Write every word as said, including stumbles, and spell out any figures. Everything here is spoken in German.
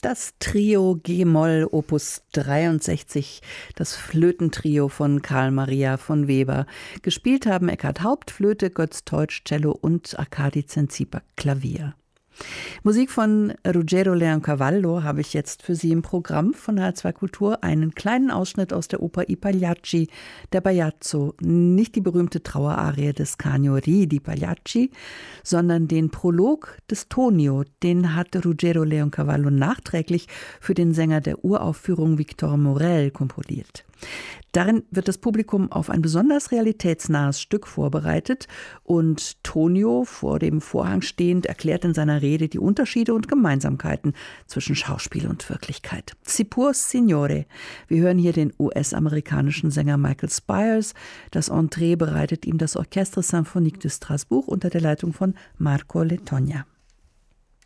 Das Trio G-Moll Opus dreiundsechzig, das Flötentrio von Carl Maria von Weber. Gespielt haben Eckhard Haupt, Flöte, Götz Teutsch, Cello und Arkadi Zenzipak, Klavier. Musik von Ruggero Leoncavallo habe ich jetzt für Sie im Programm von H R zwei Kultur. Einen kleinen Ausschnitt aus der Oper I Pagliacci, der Bajazzo. Nicht die berühmte Trauerarie des Canio Ri di Pagliacci, sondern den Prolog des Tonio. Den hat Ruggero Leoncavallo nachträglich für den Sänger der Uraufführung Victor Maurel komponiert. Darin wird das Publikum auf ein besonders realitätsnahes Stück vorbereitet und Tonio, vor dem Vorhang stehend, erklärt in seiner Rede die Unterschiede und Gemeinsamkeiten zwischen Schauspiel und Wirklichkeit. Si pur, Signore. Wir hören hier den U S-amerikanischen Sänger Michael Spires. Das Entree bereitet ihm das Orchestre Symphonique de Strasbourg unter der Leitung von Marco Letogna.